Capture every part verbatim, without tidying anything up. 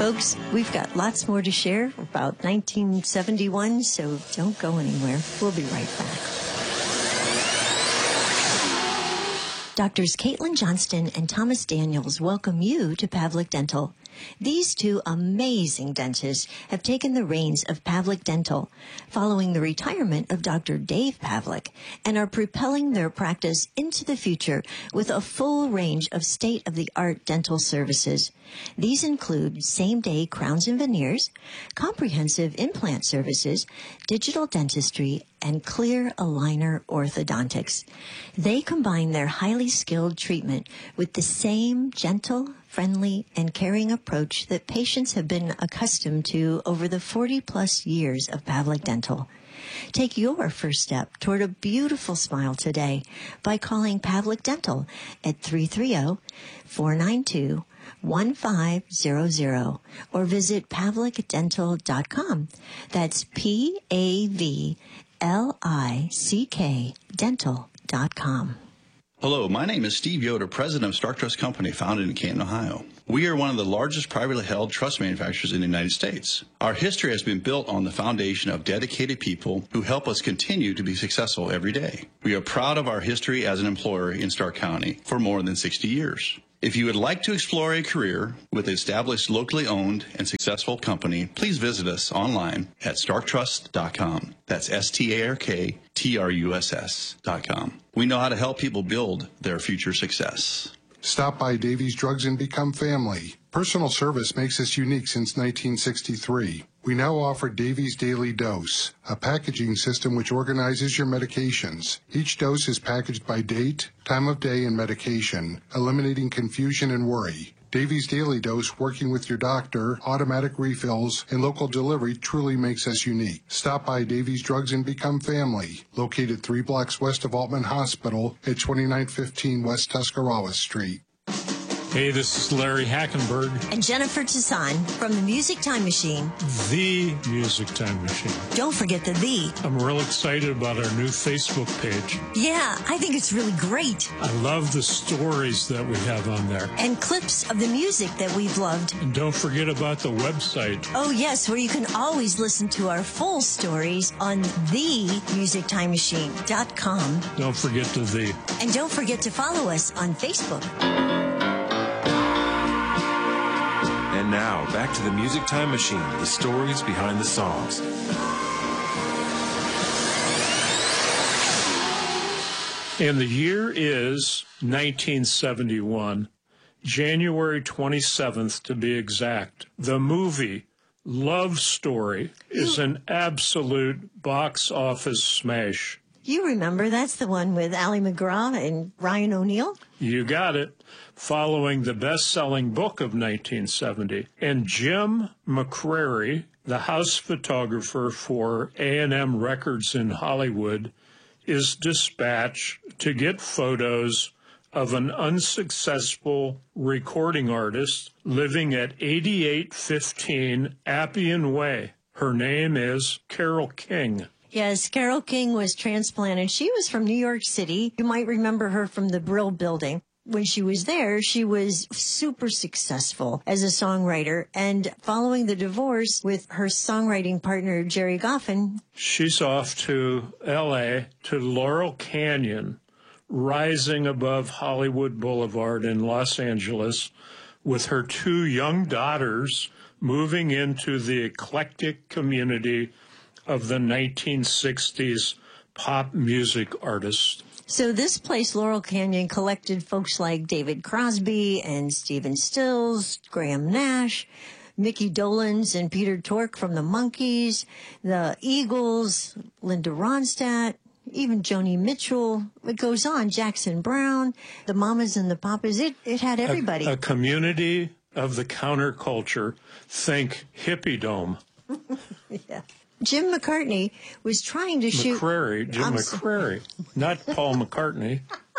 Folks, we've got lots more to share about nineteen seventy-one, so don't go anywhere. We'll be right back. Doctors Caitlin Johnston and Thomas Daniels welcome you to Pavlik Dental. These two amazing dentists have taken the reins of Pavlik Dental following the retirement of Doctor Dave Pavlik and are propelling their practice into the future with a full range of state-of-the-art dental services. These include same-day crowns and veneers, comprehensive implant services, digital dentistry, and clear aligner orthodontics. They combine their highly skilled treatment with the same gentle, friendly, and caring approach that patients have been accustomed to over the forty-plus years of Pavlik Dental. Take your first step toward a beautiful smile today by calling Pavlik Dental at three three zero, four nine two, one five zero zero or visit pavlik dental dot com. That's P A V L I C K dental dot com. Hello, my name is Steve Yoder, president of Stark Trust Company, founded in Canton, Ohio. We are one of the largest privately held trust manufacturers in the United States. Our history has been built on the foundation of dedicated people who help us continue to be successful every day. We are proud of our history as an employer in Stark County for more than sixty years. If you would like to explore a career with an established, locally owned, and successful company, please visit us online at stark trust dot com. That's S T A R K T R U S S dot com. We know how to help people build their future success. Stop by Davies Drugs and become family. Personal service makes us unique since nineteen sixty-three. We now offer Davies Daily Dose, a packaging system which organizes your medications. Each dose is packaged by date, time of day, and medication, eliminating confusion and worry. Davies Daily Dose, working with your doctor, automatic refills, and local delivery truly makes us unique. Stop by Davies Drugs and become family. Located three blocks west of Altman Hospital at twenty-nine fifteen West Tuscarawas Street. Hey, this is Larry Hackenberg. And Jennifer Toussaint from the Music Time Machine. The Music Time Machine. Don't forget the the. I'm real excited about our new Facebook page. Yeah, I think it's really great. I love the stories that we have on there. And clips of the music that we've loved. And don't forget about the website. Oh, yes, where you can always listen to our full stories on the music time machine dot com. Don't forget the the. And don't forget to follow us on Facebook. And now, back to the Music Time Machine, the stories behind the songs. And the year is nineteen seventy-one, January twenty-seventh to be exact. The movie Love Story is an absolute box office smash. You remember, that's the one with Ali MacGraw and Ryan O'Neal? You got it. Following the best-selling book of nineteen seventy. And Jim McCrary, the house photographer for A and M Records in Hollywood, is dispatched to get photos of an unsuccessful recording artist living at eighty-eight fifteen Appian Way. Her name is Carole King. Yes, Carole King was transplanted. She was from New York City. You might remember her from the Brill Building. When she was there, she was super successful as a songwriter. And following the divorce with her songwriting partner, Jerry Goffin, she's off to L A, to Laurel Canyon, rising above Hollywood Boulevard in Los Angeles, with her two young daughters moving into the eclectic community of the nineteen sixties pop music artists. So this place, Laurel Canyon, collected folks like David Crosby and Stephen Stills, Graham Nash, Mickey Dolenz and Peter Tork from the Monkees, the Eagles, Linda Ronstadt, even Joni Mitchell. It goes on, Jackson Browne, the Mamas and the Papas. It, it had everybody. A, a community of the counterculture. Think Hippie Dome. Yeah. Jim McCartney was trying to shoot... McCrary, Jim I'm McCrary, so... not Paul McCartney.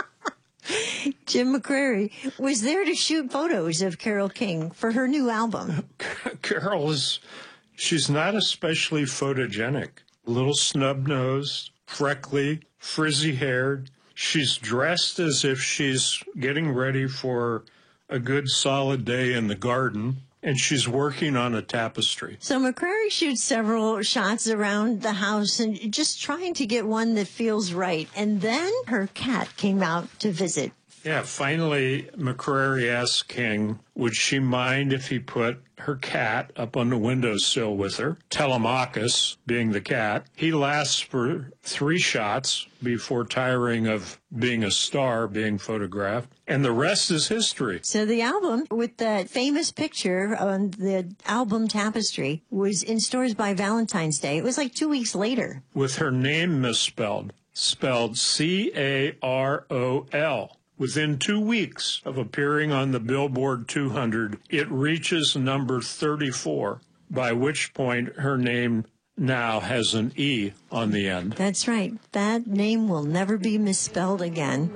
Jim McCrary was there to shoot photos of Carole King for her new album. Carole is, she's not especially photogenic. A little snub-nosed, freckly, frizzy-haired. She's dressed as if she's getting ready for a good solid day in the garden. and she's working on a tapestry. So McCrary shoots several shots around the house and just trying to get one that feels right. And then her cat came out to visit. Yeah, finally, McCrary asked King, would she mind if he put her cat up on the windowsill with her? Telemachus, being the cat, he lasts for three shots before tiring of being a star being photographed, and the rest is history. So the album with that famous picture on the album tapestry was in stores by Valentine's Day. It was like two weeks later. With her name misspelled, spelled C A R O L. Within two weeks of appearing on the Billboard two hundred, it reaches number thirty-four, by which point her name now has an E on the end. That's right. That name will never be misspelled again.